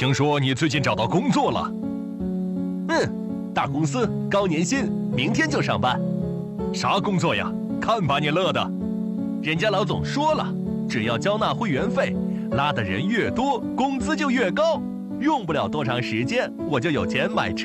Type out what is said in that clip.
听说你最近找到工作了？ 大公司高年薪，明天就上班。 啥工作呀？看把你乐的！ 人家老总说了，只要交纳会员费，拉的人越多，工资就越高。用不了多长时间，我就有钱买车。